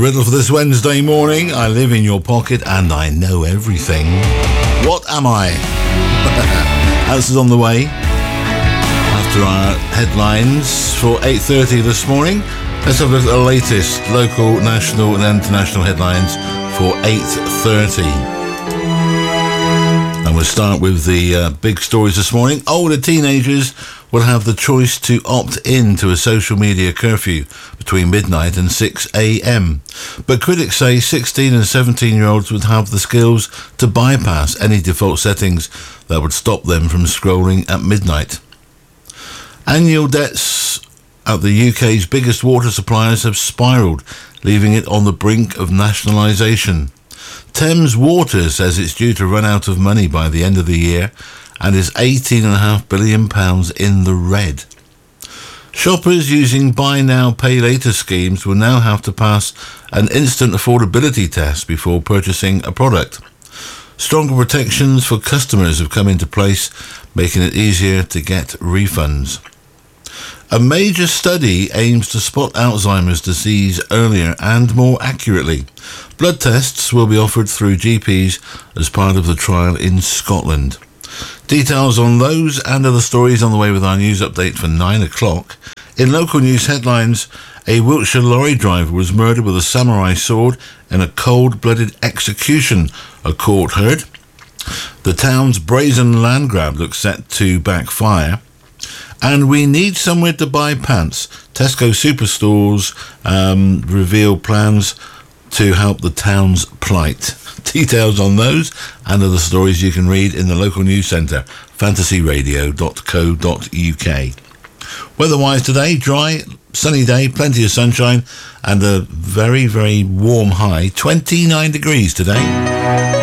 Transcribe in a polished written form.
riddle for this Wednesday morning. I live in your pocket and I know everything. What am I? Answers on the way. After our headlines for 8:30 this morning, let's have a look at the latest local, national and international headlines for 8:30. And we'll start with the big stories this morning. Older teenagers will have the choice to opt in to a social media curfew between midnight and 6 a.m. But critics say 16 and 17-year-olds would have the skills to bypass any default settings that would stop them from scrolling at midnight. Annual debts at the UK's biggest water suppliers have spiralled, leaving it on the brink of nationalisation. Thames Water says it's due to run out of money by the end of the year and is £18.5 billion in the red. Shoppers using buy now, pay later schemes will now have to pass an instant affordability test before purchasing a product. Stronger protections for customers have come into place, making it easier to get refunds. A major study aims to spot Alzheimer's disease earlier and more accurately. Blood tests will be offered through GPs as part of the trial in Scotland. Details on those and other stories on the way with our news update for 9 o'clock. In local news headlines, a Wiltshire lorry driver was murdered with a samurai sword in a cold-blooded execution, a court heard. The town's brazen land grab looks set to backfire. And we need somewhere to buy pants. Tesco superstores reveal plans to help the town's plight. Details on those and other stories you can read in the local news centre, fantasyradio.co.uk. Weather-wise today, dry, sunny day, plenty of sunshine and a very, very warm high, 29 degrees today.